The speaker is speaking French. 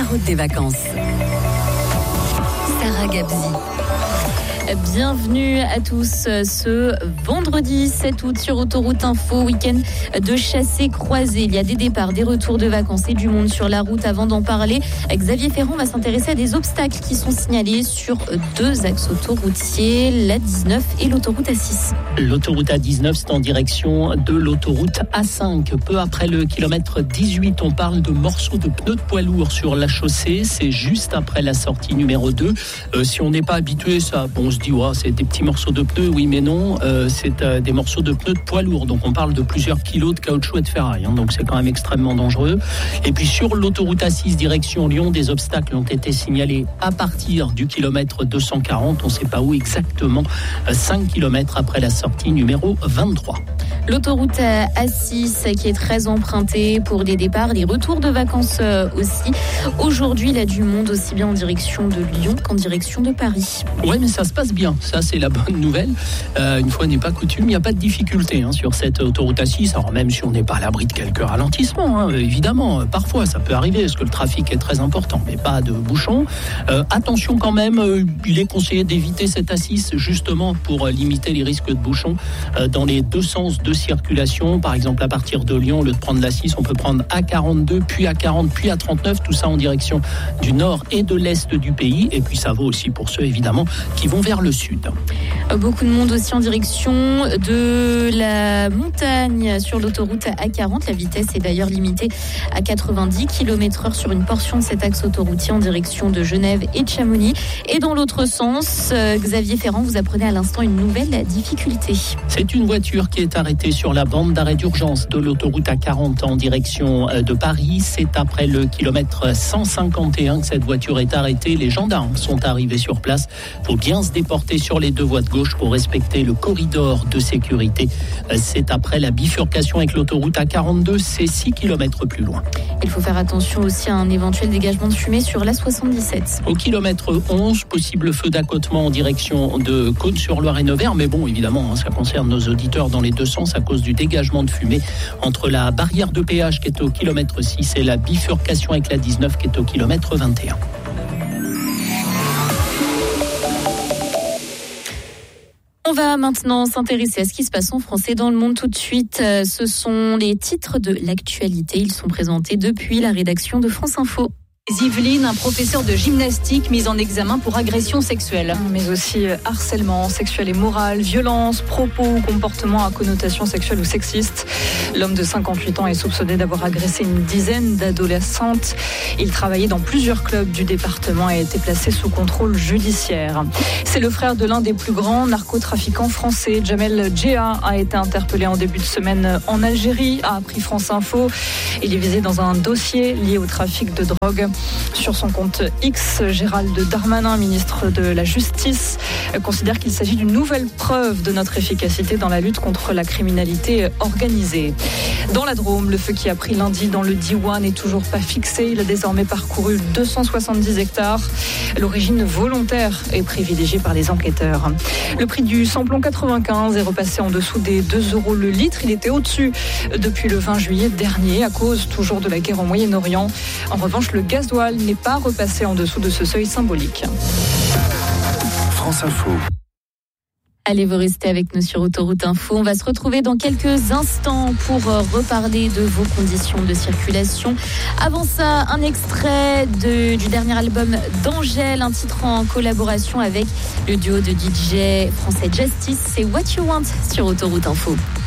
route des vacances. Sarah Gabzi. Bienvenue à tous ce vendredi 7 août sur Autoroute Info, week-end de chassés-croisés. Il y a des départs, des retours de vacances et du monde sur la route. Avant d'en parler, Xavier Ferrand va s'intéresser à des obstacles qui sont signalés sur deux axes autoroutiers, la 19 et l'autoroute A6. L'autoroute A19, c'est en direction de l'autoroute A5. Peu après le kilomètre 18, on parle de morceaux de pneus de poids lourds sur la chaussée. C'est juste après la sortie numéro 2. Si on n'est pas habitué, on se dit c'est des petits morceaux de pneus, oui mais non, c'est des morceaux de pneus de poids lourds, donc on parle de plusieurs kilos de caoutchouc et de ferraille, donc c'est quand même extrêmement dangereux. Et puis sur l'autoroute A6 direction Lyon, des obstacles ont été signalés à partir du kilomètre 240, on ne sait pas où exactement, 5 kilomètres après la sortie numéro 23. L'autoroute A6 qui est très empruntée pour les départs, les retours de vacances aussi. Aujourd'hui, il y a du monde aussi bien en direction de Lyon qu'en direction de Paris. Oui, mais ça se passe bien, ça c'est la bonne nouvelle. Une fois n'est pas coutume, il n'y a pas de difficulté sur cette autoroute A6, alors même si on n'est pas à l'abri de quelques ralentissements, évidemment, parfois ça peut arriver parce que le trafic est très important, mais pas de bouchons. Attention quand même, il est conseillé d'éviter cette A6 justement pour limiter les risques de bouchons dans les deux sens de circulation. Par exemple, à partir de Lyon, au lieu de prendre l'A6, on peut prendre A42, puis A40, puis A39, tout ça en direction du nord et de l'est du pays. Et puis ça vaut aussi pour ceux évidemment qui vont vers le sud. Beaucoup de monde aussi en direction de la montagne sur l'autoroute A40. La vitesse est d'ailleurs limitée à 90 km/h sur une portion de cet axe autoroutier en direction de Genève et de Chamonix. Et dans l'autre sens, Xavier Ferrand, vous apprenez à l'instant une nouvelle difficulté. C'est une voiture qui est arrêtée sur la bande d'arrêt d'urgence de l'autoroute A40 en direction de Paris. C'est après le kilomètre 151 que cette voiture est arrêtée. Les gendarmes sont arrivés sur place. Il faut bien se déporter sur les deux voies de gauche pour respecter le corridor de sécurité. C'est après la bifurcation avec l'autoroute A42, c'est 6 km plus loin. Il faut faire attention aussi à un éventuel dégagement de fumée sur l'A77. Au kilomètre 11, possible feu d'accotement en direction de Cône-sur-Loire et Nevers. Mais bon, évidemment, ça concerne nos auditeurs dans les deux sens à cause du dégagement de fumée entre la barrière de péage qui est au kilomètre 6 et la bifurcation avec la 19 qui est au kilomètre 21. On va maintenant s'intéresser à ce qui se passe en France et dans le monde tout de suite. Ce sont les titres de l'actualité. Ils sont présentés depuis la rédaction de France Info. Yveline, un professeur de gymnastique mis en examen pour agression sexuelle. Mais aussi harcèlement sexuel et moral, violence, propos ou comportements à connotation sexuelle ou sexiste. L'homme de 58 ans est soupçonné d'avoir agressé une dizaine d'adolescentes. Il travaillait dans plusieurs clubs du département et a été placé sous contrôle judiciaire. C'est le frère de l'un des plus grands narcotrafiquants français. Jamel Djéha a été interpellé en début de semaine en Algérie, a appris France Info. Il est visé dans un dossier lié au trafic de drogue. Sur son compte X, Gérald Darmanin, ministre de la Justice, considère qu'il s'agit d'une nouvelle preuve de notre efficacité dans la lutte contre la criminalité organisée. Dans la Drôme, le feu qui a pris lundi dans le Diwan n'est toujours pas fixé. Il a désormais parcouru 270 hectares. L'origine volontaire est privilégiée par les enquêteurs. Le prix du samplon 95 est repassé en dessous des 2 € le litre. Il était au-dessus depuis le 20 juillet dernier à cause toujours de la guerre au Moyen-Orient. En revanche, le gasoil n'est pas repassé en dessous de ce seuil symbolique. France Info. Allez, vous restez avec nous sur Autoroute Info. On va se retrouver dans quelques instants pour reparler de vos conditions de circulation. Avant ça, un extrait du dernier album d'Angèle, un titre en collaboration avec le duo de DJ français Justice. C'est What You Want sur Autoroute Info.